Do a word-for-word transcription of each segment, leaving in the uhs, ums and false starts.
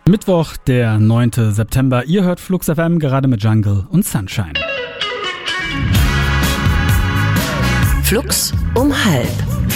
Mittwoch, der neunte September. Ihr hört Flux F M gerade mit Jungle und Sunshine. Flux um halb.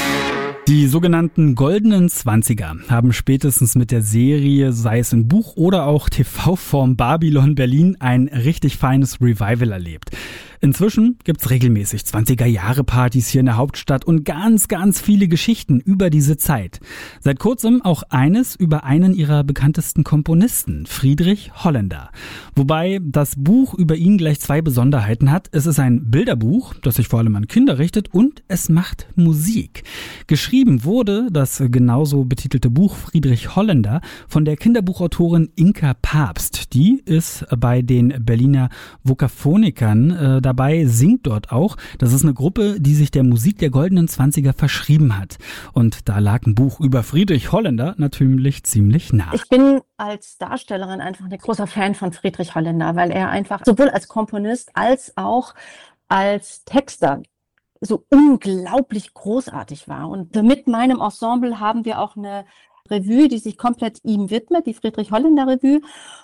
Die sogenannten goldenen Zwanziger haben spätestens mit der Serie, sei es in Buch- oder auch T V-Form Babylon Berlin, ein richtig feines Revival erlebt. Inzwischen gibt's regelmäßig zwanziger-Jahre-Partys hier in der Hauptstadt und ganz, ganz viele Geschichten über diese Zeit. Seit kurzem auch eines über einen ihrer bekanntesten Komponisten, Friedrich Holländer. Wobei das Buch über ihn gleich zwei Besonderheiten hat. Es ist ein Bilderbuch, das sich vor allem an Kinder richtet, und es macht Musik. Geschrieben wurde das genauso betitelte Buch Friedrich Holländer von der Kinderbuchautorin Inka Pabst. Die ist bei den Berliner Vokaphonikern äh, dabei, singt dort auch. Das ist eine Gruppe, die sich der Musik der goldenen Zwanziger verschrieben hat. Und da lag ein Buch über Friedrich Holländer natürlich ziemlich nah. Ich bin als Darstellerin einfach ein großer Fan von Friedrich Holländer, weil er einfach sowohl als Komponist als auch als Texter so unglaublich großartig war. Und mit meinem Ensemble haben wir auch eine Revue, die sich komplett ihm widmet, die Friedrich Holländer Revue.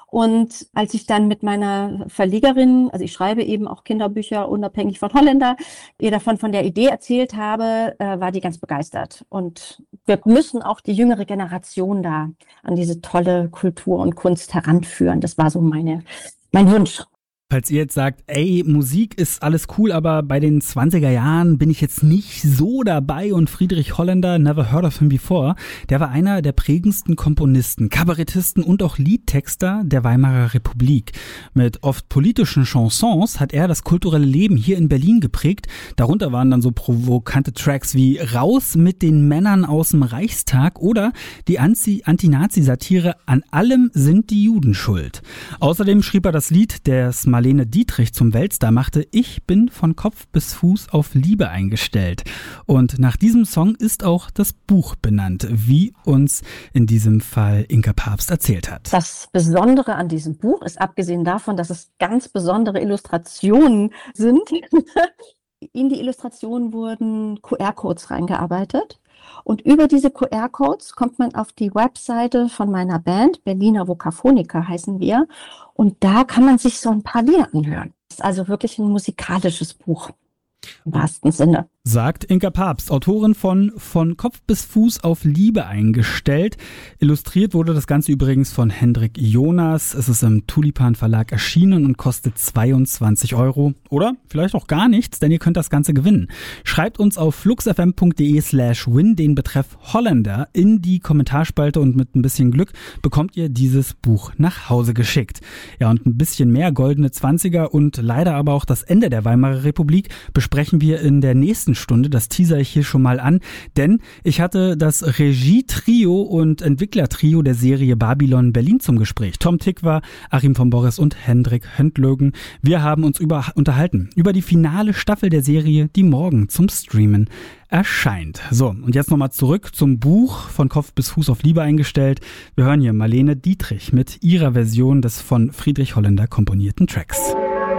Und als ich dann mit meiner Verlegerin, also ich schreibe eben auch Kinderbücher unabhängig von Holländer, ihr davon von der Idee erzählt habe, äh, war die ganz begeistert. Und wir müssen auch die jüngere Generation da an diese tolle Kultur und Kunst heranführen. Das war so meine, mein Wunsch. Falls ihr jetzt sagt, ey, Musik ist alles cool, aber bei den zwanziger Jahren bin ich jetzt nicht so dabei und Friedrich Holländer, never heard of him before, der war einer der prägendsten Komponisten, Kabarettisten und auch Liedtexter der Weimarer Republik. Mit oft politischen Chansons hat er das kulturelle Leben hier in Berlin geprägt. Darunter waren dann so provokante Tracks wie Raus mit den Männern aus dem Reichstag oder die Anti-Nazi-Satire An allem sind die Juden schuld. Außerdem schrieb er das Lied, das Marlene Dietrich zum Weltstar machte, Ich bin von Kopf bis Fuß auf Liebe eingestellt. Und nach diesem Song ist auch das Buch benannt, wie uns in diesem Fall Inka Pabst erzählt hat. Das Besondere an diesem Buch ist, abgesehen davon, dass es ganz besondere Illustrationen sind, in die Illustrationen wurden Q R-Codes reingearbeitet. Und über diese Q R-Codes kommt man auf die Webseite von meiner Band, Berliner Vokaphonikern heißen wir. Und da kann man sich so ein paar Lieder anhören. Das ist also wirklich ein musikalisches Buch im wahrsten Sinne. Sagt Inka Pabst, Autorin von Von Kopf bis Fuß auf Liebe eingestellt. Illustriert wurde das Ganze übrigens von Hendrik Jonas. Es ist im Tulipan Verlag erschienen und kostet zweiundzwanzig Euro. Oder vielleicht auch gar nichts, denn ihr könnt das Ganze gewinnen. Schreibt uns auf fluxfm.de slash win den Betreff Holländer in die Kommentarspalte und mit ein bisschen Glück bekommt ihr dieses Buch nach Hause geschickt. Ja, und ein bisschen mehr goldene Zwanziger und leider aber auch das Ende der Weimarer Republik besprechen wir in der nächsten Stunde, das teaser ich hier schon mal an, denn ich hatte das Regie-Trio und Entwicklertrio der Serie Babylon Berlin zum Gespräch. Tom Tikva, Achim von Boris und Hendrik Höndlögen. Wir haben uns über, unterhalten über die finale Staffel der Serie, die morgen zum Streamen erscheint. So, und jetzt nochmal zurück zum Buch Von Kopf bis Fuß auf Liebe eingestellt. Wir hören hier Marlene Dietrich mit ihrer Version des von Friedrich Holländer komponierten Tracks.